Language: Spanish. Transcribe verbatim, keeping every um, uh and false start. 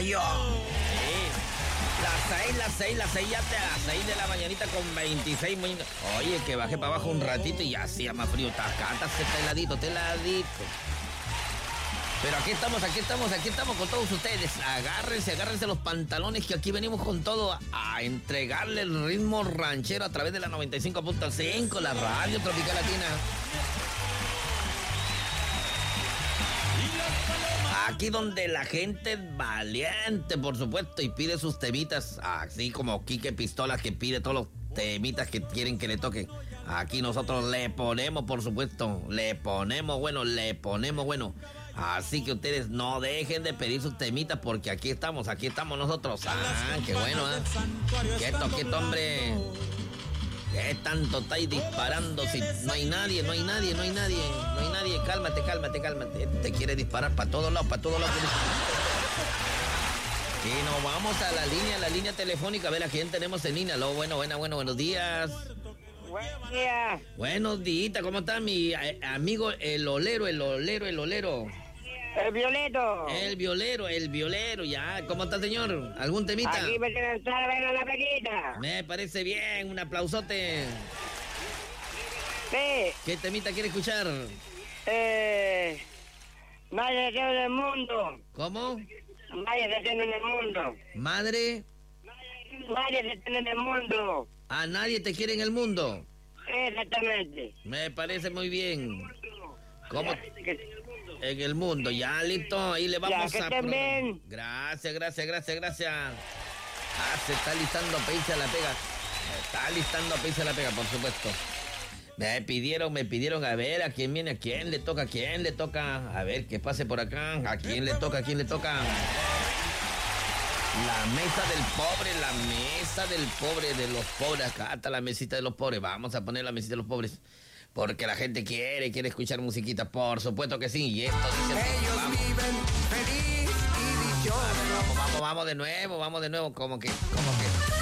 gallo. Sí. Las seis, las seis, las seis, ya te las seis de la mañanita con veintiséis. Muy... Oye, que baje para abajo un ratito y ya hacía más frío. Tacata, está heladito, está heladito. Pero aquí estamos, aquí estamos, aquí estamos con todos ustedes. Agárrense, agárrense los pantalones que aquí venimos con todo a, a entregarle el ritmo ranchero a través de la noventa y cinco punto cinco, la radio tropical latina. Aquí donde la gente es valiente, por supuesto, y pide sus temitas, así como Quique Pistolas que pide todos los temitas que quieren que le toquen. Aquí nosotros le ponemos, por supuesto, le ponemos bueno, le ponemos bueno. Así que ustedes no dejen de pedir sus temitas porque aquí estamos, aquí estamos nosotros. Ah, qué bueno, ¿eh? Quieto, quieto, hombre. ¿Qué tanto estáis disparando? Si no hay nadie, no hay nadie, no hay nadie, no hay nadie. Cálmate, cálmate, cálmate. Te quiere disparar para todos lados, para todos lados. Y nos vamos a la línea, la línea telefónica. A ver a quién tenemos en línea. Lo bueno, bueno, bueno, buenos días. Buenos días. Buenos días, ¿cómo está mi eh, amigo el olero, el olero, el olero? El violeto. El violero, el violero, ya. ¿Cómo está, señor? ¿Algún temita? Aquí me tienen que ver a la pequita. Me parece bien, un aplausote. Sí. ¿Qué temita quiere escuchar? Eh. Nadie se tiene en el mundo. ¿Cómo? Nadie se tiene en el mundo. Madre, Nadie se tiene en el mundo. a nadie te quiere en el mundo. Exactamente. Me parece muy bien. ¿Cómo? Que- En el mundo, ya listo, ahí le vamos Ya, que a... estén pro- bien. Gracias, gracias, gracias, gracias. Ah, se está listando Peisa la pega. Está listando Peisa la pega, por supuesto. Me pidieron, me pidieron a ver a quién viene, a quién le toca, a quién le toca. A ver, que pase por acá. ¿A quién le toca, a quién le toca? La mesa del pobre, la mesa del pobre, de los pobres. Acá está la mesita de los pobres. Vamos a poner la mesita de los pobres. Porque la gente quiere, quiere escuchar musiquita. Por supuesto que sí. Y esto dice así. Ellos Vamos. viven feliz y dichosos. Vamos, vamos, vamos de nuevo, vamos de nuevo. Como que, como que